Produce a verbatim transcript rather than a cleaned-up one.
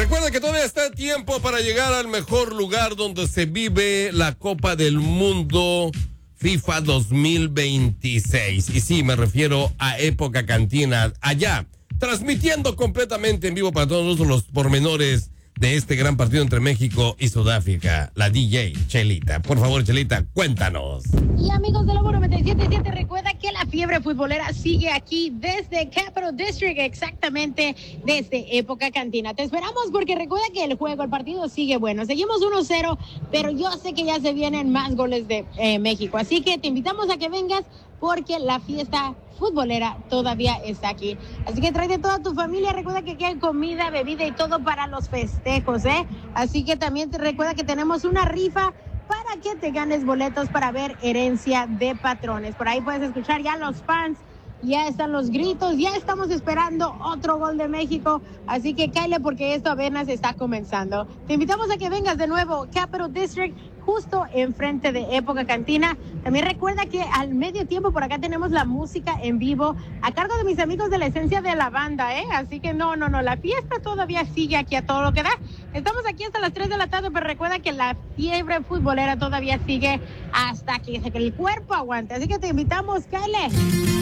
Recuerda que todavía está tiempo para llegar al mejor lugar donde se vive la Copa del Mundo FIFA dos mil veintiséis. Y sí, me refiero a Época Cantina, allá, transmitiendo completamente en vivo para todos los pormenores de este gran partido entre México y Sudáfrica. La D J Chelita. Por favor, Chelita, cuéntanos. Y amigos de Lobo noventa y siete punto siete, recuerda que la fiebre futbolera sigue aquí desde Capital District, exactamente desde Época Cantina. Te esperamos porque recuerda que el juego, el partido sigue bueno. Seguimos uno cero, pero yo sé que ya se vienen más goles de eh, México. Así que te invitamos a que vengas porque la fiesta futbolera todavía está aquí. Así que tráete toda tu familia. Recuerda que aquí hay comida, bebida y todo para los festejos, ¿eh? Así que también te recuerda que tenemos una rifa para que te ganes boletos para ver Herencia de Patrones. Por ahí puedes escuchar ya los fans, ya están los gritos, ya estamos esperando otro gol de México. Así que cáele porque esto apenas está comenzando. Te invitamos a que vengas de nuevo, Capital District, justo enfrente de Época Cantina. También recuerda que al medio tiempo por acá tenemos la música en vivo a cargo de mis amigos de la Esencia de la Banda, ¿eh? Así que no, no, no, la fiesta todavía sigue aquí a todo lo que da. Estamos aquí hasta las tres de la tarde, pero recuerda que la fiebre futbolera todavía sigue hasta que, que el cuerpo aguante. Así que te invitamos, Kyle.